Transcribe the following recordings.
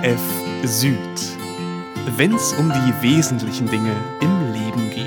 F Süd. Wenn's um die wesentlichen Dinge im Leben geht.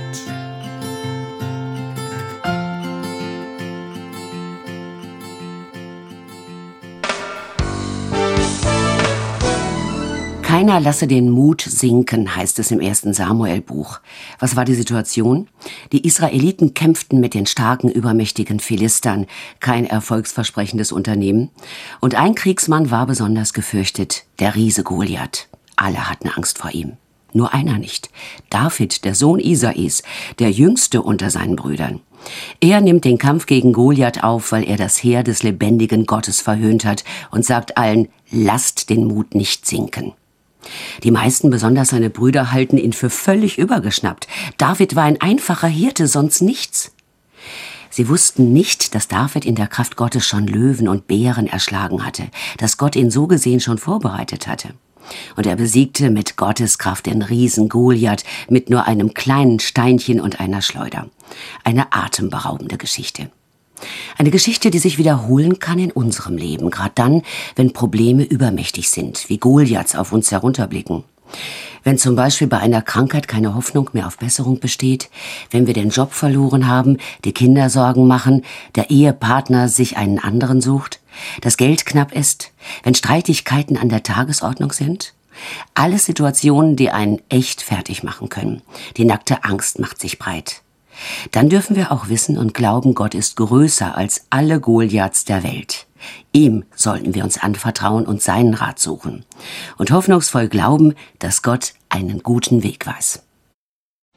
Keiner lasse den Mut sinken, heißt es im 1. Samuel-Buch. Was war die Situation? Die Israeliten kämpften mit den starken, übermächtigen Philistern. Kein erfolgsversprechendes Unternehmen. Und ein Kriegsmann war besonders gefürchtet, der Riese Goliath. Alle hatten Angst vor ihm. Nur einer nicht. David, der Sohn Isais, der jüngste unter seinen Brüdern. Er nimmt den Kampf gegen Goliath auf, weil er das Heer des lebendigen Gottes verhöhnt hat und sagt allen, lasst den Mut nicht sinken. Die meisten, besonders seine Brüder, halten ihn für völlig übergeschnappt. David war ein einfacher Hirte, sonst nichts. Sie wussten nicht, dass David in der Kraft Gottes schon Löwen und Bären erschlagen hatte, dass Gott ihn so gesehen schon vorbereitet hatte. Und er besiegte mit Gottes Kraft den Riesen Goliath mit nur einem kleinen Steinchen und einer Schleuder. Eine atemberaubende Geschichte. Eine Geschichte, die sich wiederholen kann in unserem Leben, gerade dann, wenn Probleme übermächtig sind, wie Goliaths auf uns herunterblicken. Wenn zum Beispiel bei einer Krankheit keine Hoffnung mehr auf Besserung besteht, wenn wir den Job verloren haben, die Kinder Sorgen machen, der Ehepartner sich einen anderen sucht, das Geld knapp ist, wenn Streitigkeiten an der Tagesordnung sind. Alles Situationen, die einen echt fertig machen können. Die nackte Angst macht sich breit. Dann dürfen wir auch wissen und glauben, Gott ist größer als alle Goliaths der Welt. Ihm sollten wir uns anvertrauen und seinen Rat suchen. Und hoffnungsvoll glauben, dass Gott einen guten Weg weiß.